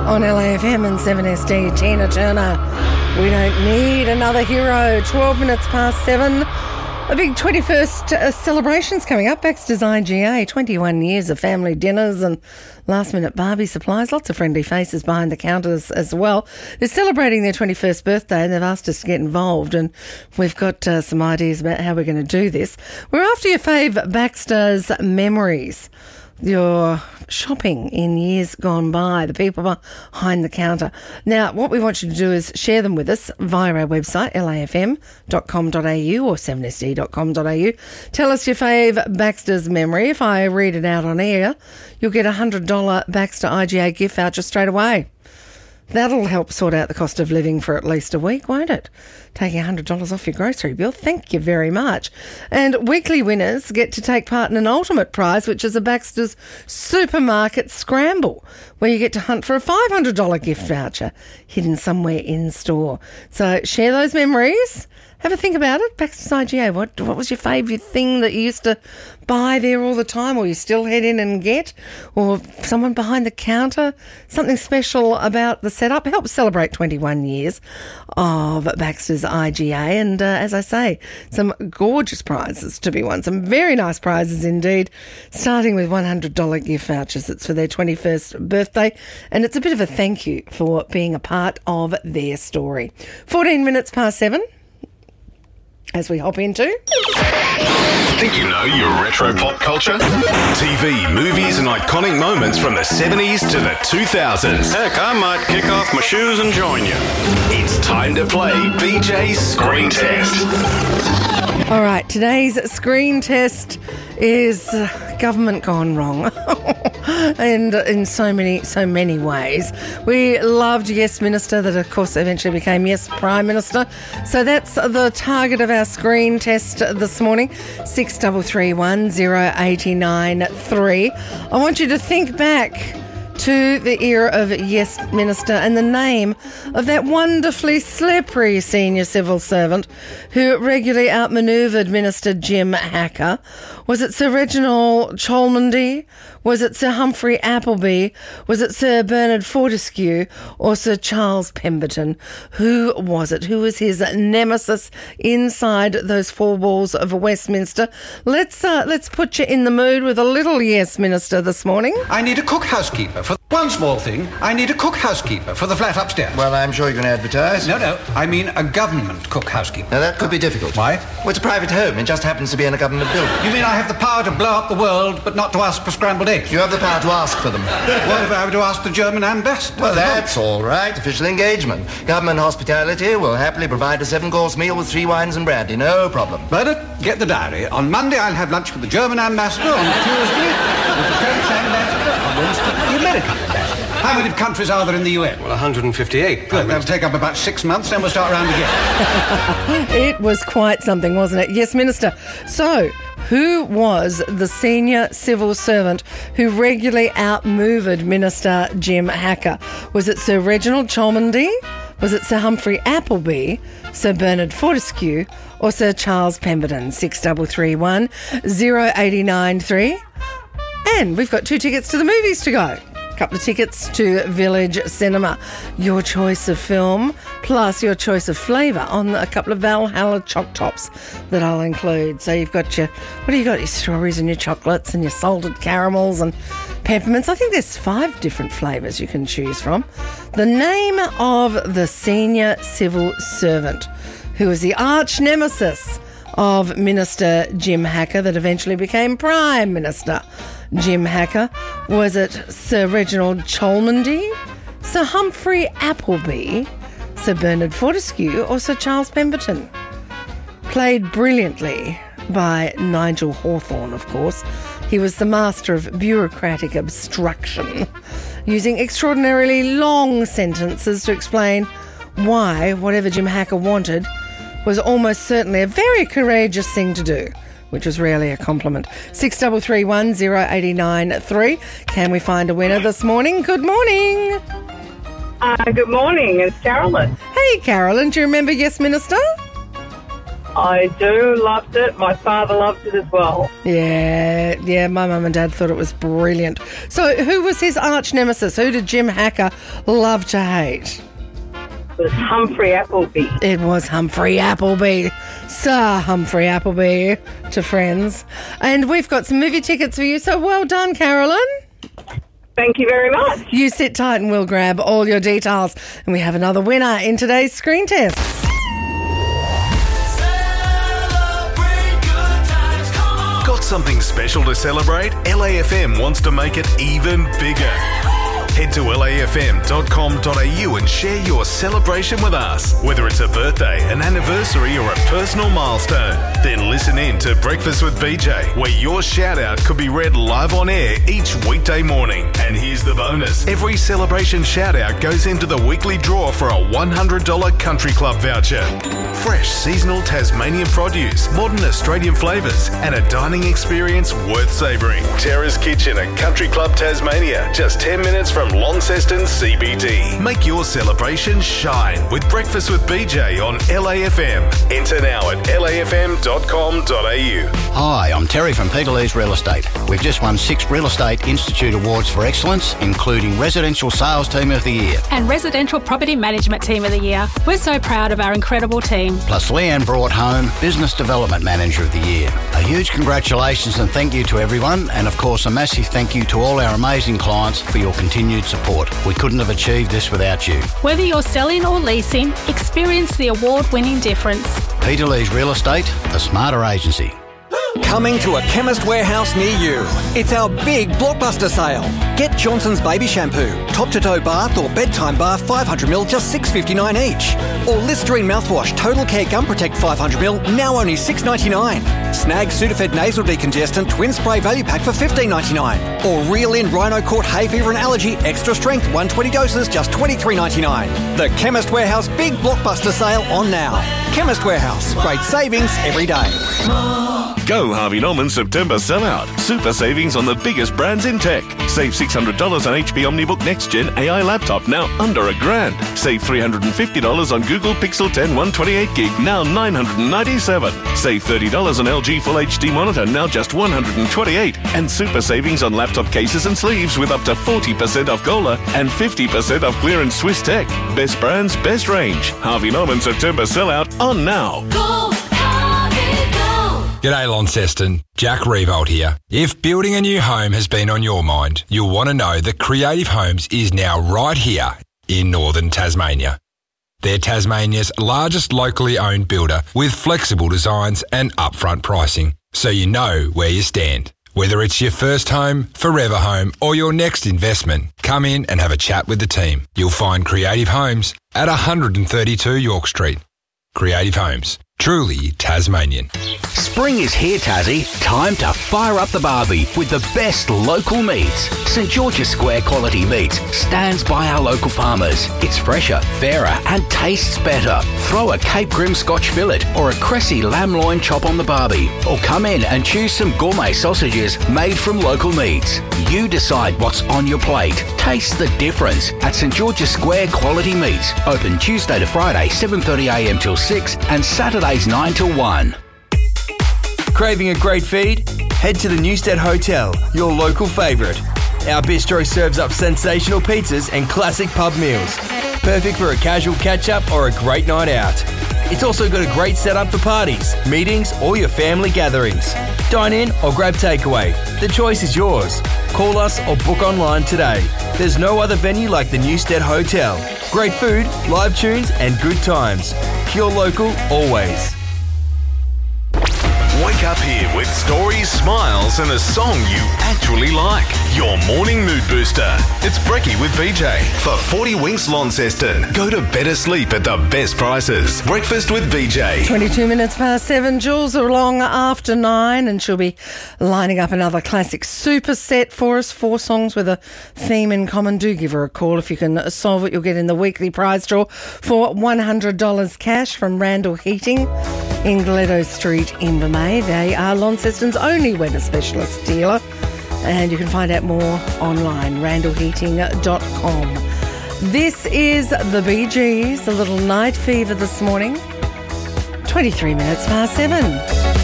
on LAFM and 7SD. Tina Turner, we don't need another hero. 12 minutes past 7. A big 21st celebrations coming up. Baxter's IGA, 21 years of family dinners and last-minute Barbie supplies. Lots of friendly faces behind the counters as well. They're celebrating their 21st birthday and they've asked us to get involved, and we've got some ideas about how we're going to do this. We're after your fave Baxter's memories, your shopping in years gone by, the people behind the counter. Now, what we want you to do is share them with us via our website, lafm.com.au or 7sd.com.au. Tell us your fave Baxter's memory. If I read it out on air, you'll get a $100 Baxter IGA gift voucher straight away. That'll help sort out the cost of living for at least a week, won't it? Taking $100 off your grocery bill. Thank you very much. And weekly winners get to take part in an ultimate prize, which is a Baxter's Supermarket Scramble, where you get to hunt for a $500 gift voucher hidden somewhere in store. So share those memories. Have a think about it. Baxter's IGA, what was your favourite thing that you used to buy there all the time, or you still head in and get? Or someone behind the counter? Something special about the setup? Help celebrate 21 years of Baxter's IGA. And as I say, some gorgeous prizes to be won. Some very nice prizes indeed, starting with $100 gift vouchers. It's for their 21st birthday, and it's a bit of a thank you for being a part of their story. 14 minutes past 7. As we hop into... Think you know your retro pop culture? TV, movies and iconic moments from the 70s to the 2000s. Heck, I might kick off my shoes and join you. It's time to play BJ's Screen Test. All right, today's screen test is government gone wrong. And in so many ways. We loved Yes Minister, that of course eventually became Yes Prime Minister. So that's the target of our screen test this morning, 6331 089 3. I want you to think back to the era of Yes Minister and the name of that wonderfully slippery senior civil servant who regularly outmanoeuvred Minister Jim Hacker. Was it Sir Reginald Cholmondeley? Was it Sir Humphrey Appleby? Was it Sir Bernard Fortescue or Sir Charles Pemberton? Who was it? Who was his nemesis inside those four walls of Westminster? Let's put you in the mood with a little Yes Minister this morning. I need a cook housekeeper. For one small thing, I need a cook housekeeper for the flat upstairs. Well, I'm sure you can advertise. No, I mean a government cook housekeeper. Now, that could be difficult. Why? Well, it's a private home. It just happens to be in a government building. You mean I have the power to blow up the world, but not to ask for scrambled eggs? You have the power to ask for them. What if I were to ask the German ambassador? Well, that's all right. Official engagement. Government hospitality will happily provide a 7-course meal with 3 wines and brandy. No problem. Bernard, get the diary. On Monday, I'll have lunch with the German ambassador. On Tuesday, with the French ambassador. On Wednesday, the American ambassador. How many countries are there in the UN? Well, 158. Good, that'll take up about 6 months, then we'll start round again. It was quite something, wasn't it? Yes, Minister. So, who was the senior civil servant who regularly outmanoeuvred Minister Jim Hacker? Was it Sir Reginald Cholmondeley? Was it Sir Humphrey Appleby, Sir Bernard Fortescue or Sir Charles Pemberton? 6331 089 3. And we've got 2 tickets to the movies to go. Couple of tickets to Village Cinema. Your choice of film plus your choice of flavour on a couple of Valhalla Choc Tops that I'll include. So you've got your, what do you got? Your strawberries and your chocolates and your salted caramels and peppermints. I think there's 5 different flavours you can choose from. The name of the senior civil servant who was the arch nemesis of Minister Jim Hacker that eventually became Prime Minister Jim Hacker. Was it Sir Reginald Cholmondeley, Sir Humphrey Appleby, Sir Bernard Fortescue or Sir Charles Pemberton? Played brilliantly by Nigel Hawthorne, of course. He was the master of bureaucratic obstruction, using extraordinarily long sentences to explain why whatever Jim Hacker wanted was almost certainly a very courageous thing to do, which was rarely a compliment. 6331 089 3. Can we find a winner this morning? Good morning. Good morning. It's Carolyn. Hey, Carolyn. Do you remember Yes Minister? I do, loved it. My father loved it as well. Yeah, my mum and dad thought it was brilliant. So who was his arch nemesis? Who did Jim Hacker love to hate? It was Humphrey Appleby. It was Humphrey Appleby. Sir Humphrey Appleby to Friends. And we've got some movie tickets for you, so well done, Carolyn. Thank you very much. You sit tight and we'll grab all your details. And we have another winner in today's screen test. Got something special to celebrate? LAFM wants to make it even bigger. Head to lafm.com.au and share your celebration with us. Whether it's a birthday, an anniversary or a personal milestone, then listen in to Breakfast with BJ, where your shout out could be read live on air each weekday morning. And here's the bonus. Every celebration shout out goes into the weekly draw for a $100 Country Club voucher. Fresh seasonal Tasmanian produce, modern Australian flavours and a dining experience worth savouring. Terra's Kitchen at Country Club Tasmania, just 10 minutes from Launceston CBD. Make your celebration shine with Breakfast with BJ on LAFM. Enter now at lafm.com.au. Hi, I'm Terry from Peter Lee's Real Estate. We've just won 6 Real Estate Institute Awards for Excellence, including Residential Sales Team of the Year and Residential Property Management Team of the Year. We're so proud of our incredible team. Plus Leanne brought home Business Development Manager of the Year. A huge congratulations and thank you to everyone, and of course a massive thank you to all our amazing clients for your continued support. We couldn't have achieved this without you. Whether you're selling or leasing, experience the award-winning difference. Peter Lee's Real Estate, the smarter agency. Coming to a Chemist Warehouse near you. It's our big blockbuster sale. Get Johnson's Baby Shampoo, top-to-toe bath or bedtime bath 500ml, just $6.59 each. Or Listerine Mouthwash Total Care Gum Protect 500ml, now only $6.99. Snag Sudafed Nasal Decongestant Twin Spray Value Pack for $15.99. Or Reel In Rhino Court Hay Fever and Allergy Extra Strength 120 doses, just $23.99. The Chemist Warehouse big blockbuster sale on now. Chemist Warehouse, great savings every day. Go Harvey Norman September sellout. Super savings on the biggest brands in tech. Save $600 on HP OmniBook Next Gen AI laptop, now under $1,000. Save $350 on Google Pixel 10 128GB, now $997. Save $30 on LG Full HD monitor, now just $128. And super savings on laptop cases and sleeves with up to 40% off Gola and 50% off clearance Swiss Tech. Best brands, best range. Harvey Norman September sellout on now. Go, Harvey, go! G'day Launceston, Jack Revolt here. If building a new home has been on your mind, you'll want to know that Creative Homes is now right here in northern Tasmania. They're Tasmania's largest locally owned builder with flexible designs and upfront pricing, so you know where you stand. Whether it's your first home, forever home or your next investment, come in and have a chat with the team. You'll find Creative Homes at 132 York Street. Creative Homes, truly Tasmanian. Spring is here, Tassie. Time to fire up the barbie with the best local meats. St George's Square quality meats stands by our local farmers. It's fresher, fairer and tastes better. Throw a Cape Grim Scotch fillet or a Cressy lamb loin chop on the barbie. Or come in and choose some gourmet sausages made from local meats. You decide what's on your plate. Taste the difference at St George's Square quality meats. Open Tuesday to Friday 7:30am till 6 and Saturdays 9 till 1. Craving a great feed? Head to the Newstead Hotel, your local favourite. Our bistro serves up sensational pizzas and classic pub meals. Perfect for a casual catch-up or a great night out. It's also got a great setup for parties, meetings or your family gatherings. Dine in or grab takeaway. The choice is yours. Call us or book online today. There's no other venue like the Newstead Hotel. Great food, live tunes and good times. Pure local always. Wake up here with stories, smiles and a song you actually like. Your morning mood booster. It's Brekkie with BJ. For 40 winks Launceston. Go to better sleep at the best prices. Breakfast with BJ. 22 minutes past 7. Jules along after 9 and she'll be lining up another classic super set for us. 4 songs with a theme in common. Do give her a call if you can solve it. You'll get in the weekly prize draw for $100 cash from Randall Heating in Gledo Street, Invermay. They are Launceston's only weather specialist dealer, and you can find out more online, randallheating.com. This is the Bee Gees, a little night fever this morning. 23 minutes past 7.